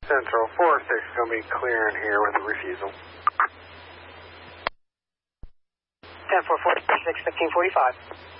Central, 4-6 is going to be clearing here with a refusal. 10-4, 4-6, 1545.